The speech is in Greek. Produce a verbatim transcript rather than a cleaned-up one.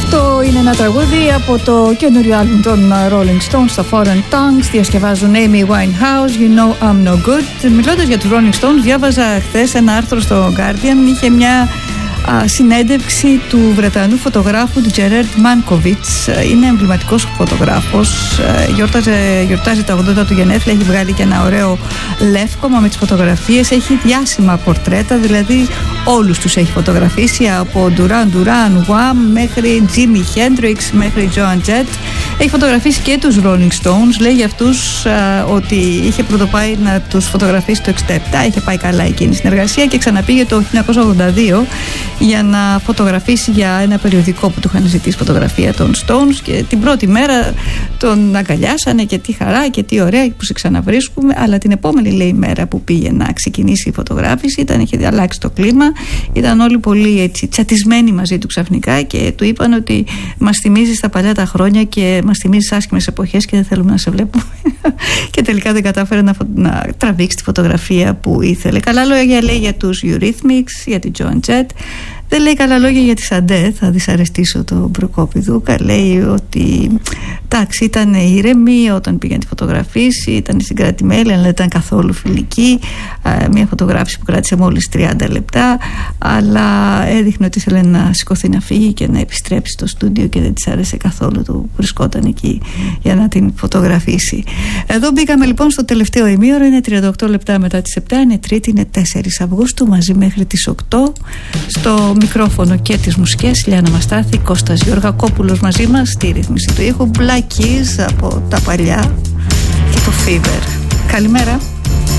Αυτό είναι ένα τραγούδι από το καινούριο άλμπουμ των Rolling Stones, τα Foreign Tongues. Διασκευάζουν Amy Winehouse, You Know I'm No Good. Μιλώντας για τους Rolling Stones, διάβαζα χθες ένα άρθρο στο Guardian. Είχε μια α, συνέντευξη του Βρετανού φωτογράφου, του Τζεράρντ Μάνκοβιτς. Είναι εμβληματικός φωτογράφος. Γιορτάζει, γιορτάζει τα ογδόντα του γενέθλια. Έχει βγάλει και ένα ωραίο λεύκομα με τις φωτογραφίες. Έχει διάσημα πορτρέτα, δηλαδή όλους τους έχει φωτογραφίσει, από Duran Duran, Wham μέχρι Jimi Hendrix μέχρι Joan Jett. Έχει φωτογραφίσει και τους Rolling Stones. Λέει για αυτούς α, ότι είχε πρωτοπάει να τους φωτογραφίσει το εξήντα επτά. Είχε πάει καλά εκείνη η συνεργασία και ξαναπήγε το χίλια εννιακόσια ογδόντα δύο για να φωτογραφίσει για ένα περιοδικό που του είχαν ζητήσει φωτογραφία των Stones, και την πρώτη μέρα τον αγκαλιάσανε και τι χαρά και τι ωραία που σε ξαναβρίσκουμε. Αλλά την επόμενη, λέει, μέρα που πήγε να ξεκινήσει η φωτογράφηση, ήταν, είχε αλλάξει το κλίμα, ήταν όλοι πολύ έτσι τσατισμένοι μαζί του ξαφνικά και του είπαν ότι μας θυμίζεις τα παλιά τα χρόνια και μας θυμίζεις άσχημες εποχές και δεν θέλουμε να σε βλέπουμε. Και τελικά δεν κατάφερε να, φω... να τραβήξει τη φωτογραφία που ήθελε. Καλά λόγια λέει για τους Eurythmics, για την Joan Jett. Δεν λέει καλά λόγια για τη Σαντέ, θα δυσαρεστήσω τον Προκόπηδουκα. Λέει ότι εντάξει, ήταν ήρεμη όταν πήγαν τη φωτογραφίσει, ήταν συγκρατημένη, αλλά δεν ήταν καθόλου φιλική. Μια φωτογράφηση που κράτησε μόλις τριάντα λεπτά, αλλά έδειχνε ότι ήθελε να σηκωθεί να φύγει και να επιστρέψει στο στούντιο και δεν της άρεσε καθόλου το που βρισκόταν εκεί για να την φωτογραφίσει. Εδώ μπήκαμε λοιπόν στο τελευταίο ημίωρο, είναι τριάντα οκτώ λεπτά μετά τις επτά, είναι Τρίτη, είναι τέσσερις Αυγούστου, μαζί μέχρι τις οκτώ. Στο μικρόφωνο και τις μουσικές Λιάννα Μαστάθη, Κώστας Γεωργακόπουλος μαζί μας στη ρύθμιση του ήχου, Black Keys από τα παλιά και το Fever. Καλημέρα.